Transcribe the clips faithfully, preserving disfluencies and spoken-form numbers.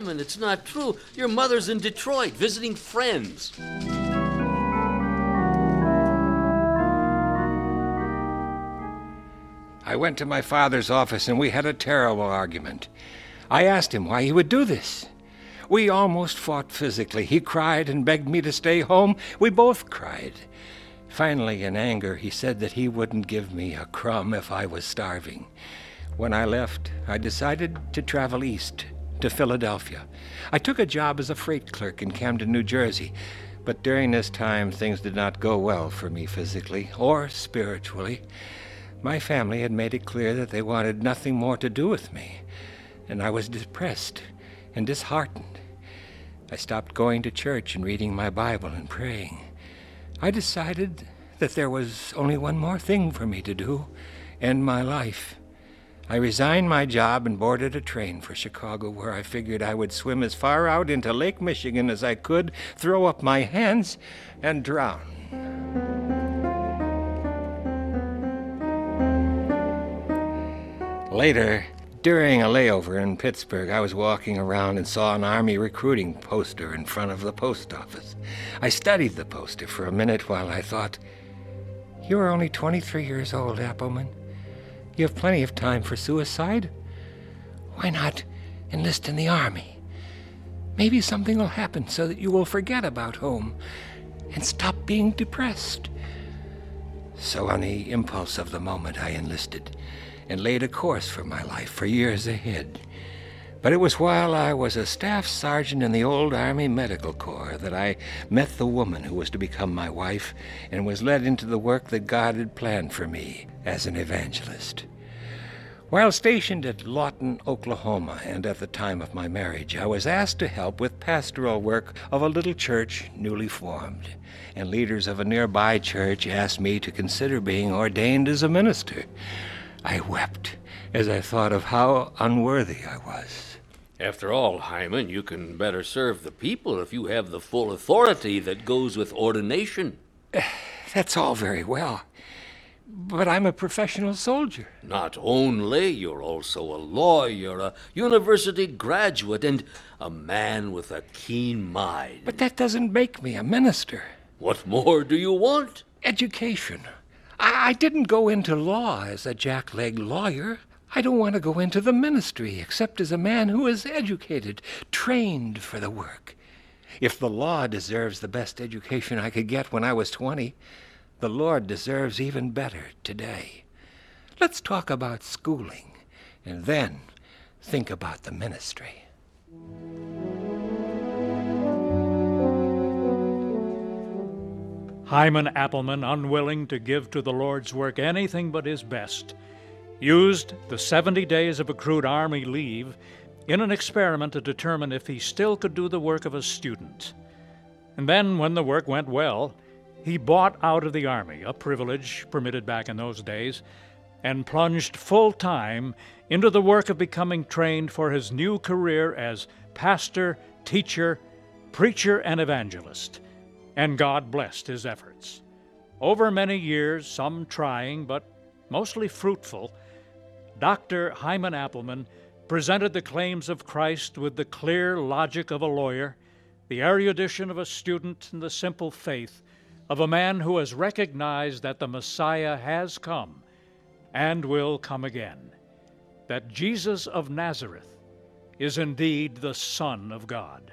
Hyman, it's not true. Your mother's in Detroit visiting friends. I went to my father's office and we had a terrible argument. I asked him why he would do this. We almost fought physically. He cried and begged me to stay home. We both cried. Finally, in anger, he said that he wouldn't give me a crumb if I was starving. When I left, I decided to travel east to Philadelphia. I took a job as a freight clerk in Camden, New Jersey, but during this time things did not go well for me physically or spiritually. My family had made it clear that they wanted nothing more to do with me, and I was depressed and disheartened. I stopped going to church and reading my Bible and praying. I decided that there was only one more thing for me to do, end my life. I resigned my job and boarded a train for Chicago, where I figured I would swim as far out into Lake Michigan as I could, throw up my hands, and drown. Later, during a layover in Pittsburgh, I was walking around and saw an Army recruiting poster in front of the post office. I studied the poster for a minute while I thought, "You are only twenty-three years old, Appleman. You have plenty of time for suicide. Why not enlist in the Army? Maybe something will happen so that you will forget about home and stop being depressed." So on the impulse of the moment, I enlisted and laid a course for my life for years ahead. But it was while I was a staff sergeant in the old Army Medical Corps that I met the woman who was to become my wife and was led into the work that God had planned for me as an evangelist. While stationed at Lawton, Oklahoma, and at the time of my marriage, I was asked to help with pastoral work of a little church newly formed, and leaders of a nearby church asked me to consider being ordained as a minister. I wept as I thought of how unworthy I was. After all, Hyman, you can better serve the people if you have the full authority that goes with ordination. That's all very well, but I'm a professional soldier. Not only, you're also a lawyer, a university graduate, and a man with a keen mind. But that doesn't make me a minister. What more do you want? Education. I didn't go into law as a jackleg lawyer. I don't want to go into the ministry except as a man who is educated, trained for the work. If the law deserves the best education I could get when I was twenty, the Lord deserves even better today. Let's talk about schooling, and then think about the ministry. Hyman Appleman, unwilling to give to the Lord's work anything but his best, used the seventy days of accrued Army leave in an experiment to determine if he still could do the work of a student. And then, when the work went well, he bought out of the Army, a privilege permitted back in those days, and plunged full-time into the work of becoming trained for his new career as pastor, teacher, preacher, and evangelist. And God blessed his efforts. Over many years, some trying but mostly fruitful, Doctor Hyman Appleman presented the claims of Christ with the clear logic of a lawyer, the erudition of a student, and the simple faith of a man who has recognized that the Messiah has come and will come again, that Jesus of Nazareth is indeed the Son of God.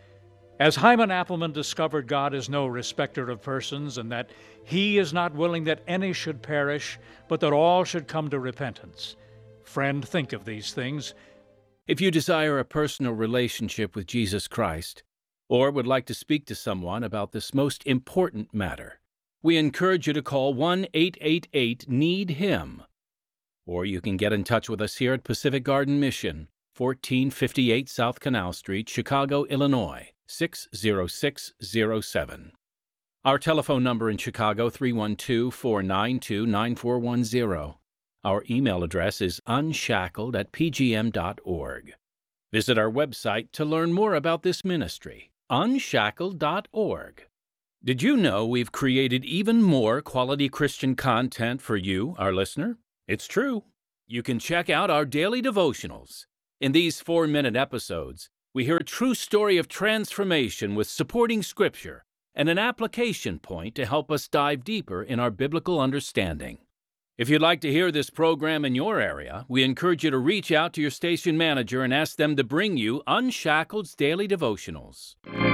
As Hyman Appleman discovered God is no respecter of persons, and that he is not willing that any should perish, but that all should come to repentance. Friend, think of these things. If you desire a personal relationship with Jesus Christ, or would like to speak to someone about this most important matter, we encourage you to call one eight eight eight need him. Or you can get in touch with us here at Pacific Garden Mission, fourteen fifty-eight South Canal Street, Chicago, Illinois, six zero six zero seven. Our telephone number in Chicago, three one two, four nine two, nine four one zero. Our email address is unshackled at p g m dot org. Visit our website to learn more about this ministry, unshackled dot org. Did you know we've created even more quality Christian content for you, our listener? It's true. You can check out our daily devotionals. In these four-minute episodes, we hear a true story of transformation with supporting scripture and an application point to help us dive deeper in our biblical understanding. If you'd like to hear this program in your area, we encourage you to reach out to your station manager and ask them to bring you Unshackled's Daily Devotionals.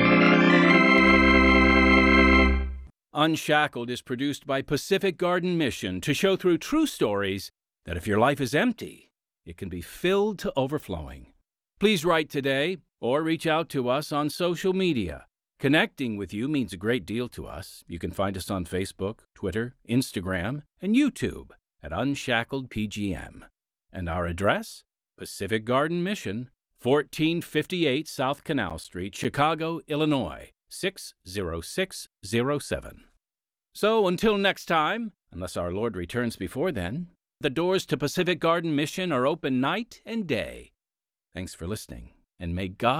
Unshackled is produced by Pacific Garden Mission to show through true stories that if your life is empty, it can be filled to overflowing. Please write today or reach out to us on social media. Connecting with you means a great deal to us. You can find us on Facebook, Twitter, Instagram, and YouTube at Unshackled P G M. And our address? Pacific Garden Mission, fourteen fifty-eight South Canal Street, Chicago, Illinois, six zero six zero seven. So until next time, unless our Lord returns before then, the doors to Pacific Garden Mission are open night and day. Thanks for listening, and may God